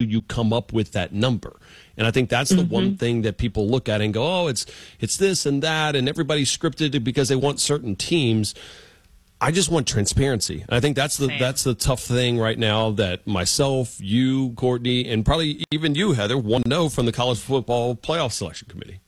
you come up with that number? And I think that's the one thing that people look at and go, oh, it's this and that, and everybody's scripted because they want certain teams. I just want transparency. And I think that's the tough thing right now that myself, you, Courtney, and probably even you, Heather, want to know from the College Football Playoff Selection Committee.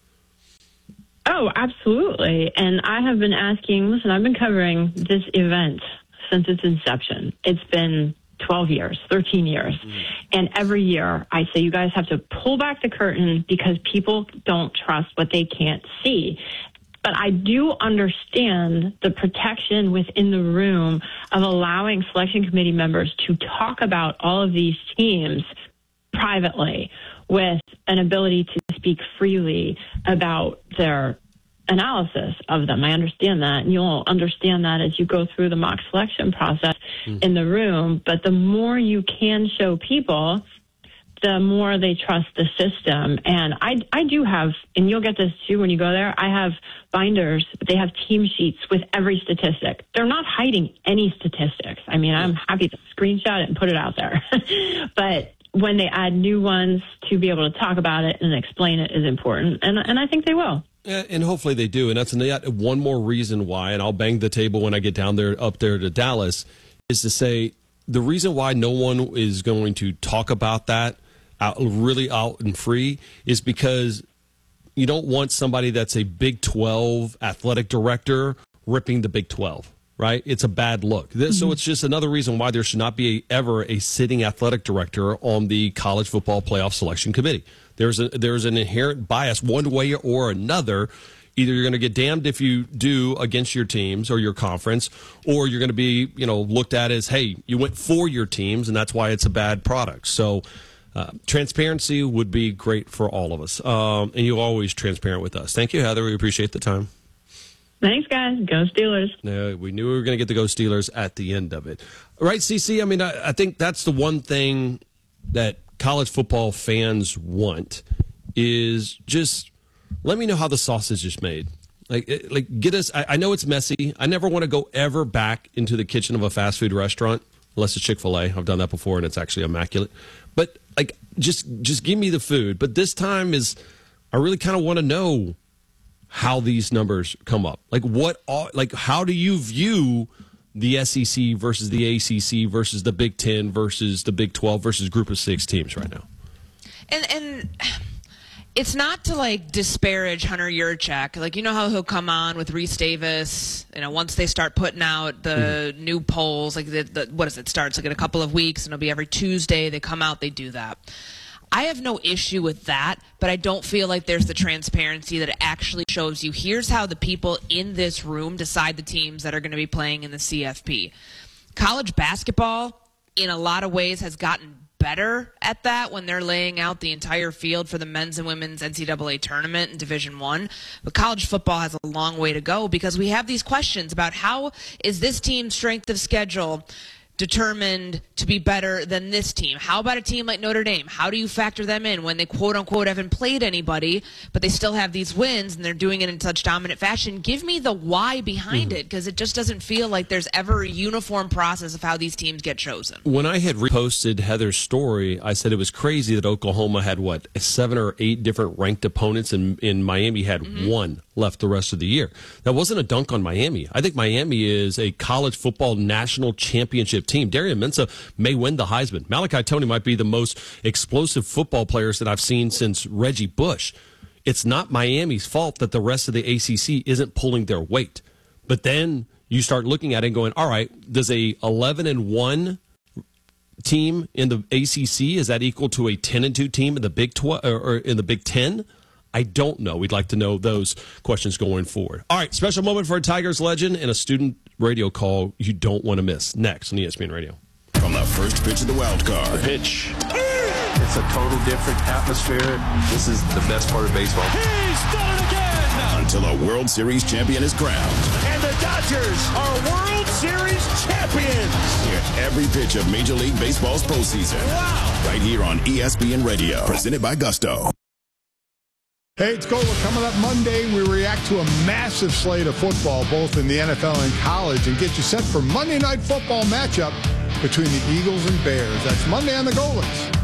Oh, absolutely. And I have been asking, listen, I've been covering this event since its inception. It's been 12 years, 13 years. And every year I say, you guys have to pull back the curtain because people don't trust what they can't see. But I do understand the protection within the room of allowing selection committee members to talk about all of these teams privately with an ability to speak freely about their analysis of them. I understand that, and you'll understand that as you go through the mock selection process in the room. But the more you can show people, the more they trust the system. And I do have, and you'll get this too when you go there, I have binders. They have team sheets with every statistic. They're not hiding any statistics. I mean, I'm happy to screenshot it and put it out there. But when they add new ones, to be able to talk about it and explain it is important. And I think they will. And hopefully they do. And that's one more reason why, and I'll bang the table when I get up there to Dallas, is to say the reason why no one is going to talk about that really out and free is because you don't want somebody that's a Big 12 athletic director ripping the Big 12. Right? It's a bad look. So it's just another reason why there should not be ever a sitting athletic director on the College Football Playoff Selection Committee. There's an inherent bias one way or another. Either you're going to get damned if you do against your teams or your conference, or you're going to be, looked at as, hey, you went for your teams, and that's why it's a bad product. So transparency would be great for all of us. And you're always transparent with us. Thank you, Heather. We appreciate the time. Thanks, guys. Go Steelers. No, we knew we were going to get the Go Steelers at the end of it. All right, CC, I mean, I think that's the one thing that college football fans want is just let me know how the sausage is made. Like get us – I know it's messy. I never want to go ever back into the kitchen of a fast food restaurant unless it's Chick-fil-A. I've done that before, and it's actually immaculate. But, just give me the food. But this time I really kind of want to know – how these numbers come up. How do you view the SEC versus the ACC versus the Big 10 versus the Big 12 versus group of 6 teams right now? And it's not to disparage Hunter Yurachek. How he'll come on with Reese Davis, once they start putting out the new polls, what is it, starts in a couple of weeks and it'll be every Tuesday they come out, they do that. I have no issue with that, but I don't feel like there's the transparency that actually shows you here's how the people in this room decide the teams that are going to be playing in the CFP. College basketball, in a lot of ways, has gotten better at that when they're laying out the entire field for the men's and women's NCAA tournament in Division I. But college football has a long way to go because we have these questions about how is this team's strength of schedule determined to be better than this team? How about a team like Notre Dame? How do you factor them in when they quote-unquote haven't played anybody, but they still have these wins and they're doing it in such dominant fashion? Give me the why behind it, because it just doesn't feel like there's ever a uniform process of how these teams get chosen. When I had reposted Heather's story, I said it was crazy that Oklahoma had, 7 or 8 different ranked opponents, and in Miami had one left the rest of the year. That wasn't a dunk on Miami. I think Miami is a college football national championship team. Darian Mensah may win the Heisman. Malachi Tony might be the most explosive football players that I've seen since Reggie Bush. It's not Miami's fault that the rest of the ACC isn't pulling their weight. But then you start looking at it and going, all right, does a 11-1 team in the ACC, is that equal to a 10-2 team in the Big 12 or in the Big 10? I don't know. We'd like to know those questions going forward. All right, special moment for a Tigers legend and a student radio call you don't want to miss. Next on ESPN Radio. From the first pitch of the wild card. The pitch. It's a total different atmosphere. This is the best part of baseball. He's done it again! Until a World Series champion is crowned. And the Dodgers are World Series champions! Hear every pitch of Major League Baseball's postseason. Wow! Right here on ESPN Radio. Presented by Gusto. Hey, it's Gola. Coming up Monday, we react to a massive slate of football, both in the NFL and college, and get you set for Monday Night Football matchup between the Eagles and Bears. That's Monday on the Golas.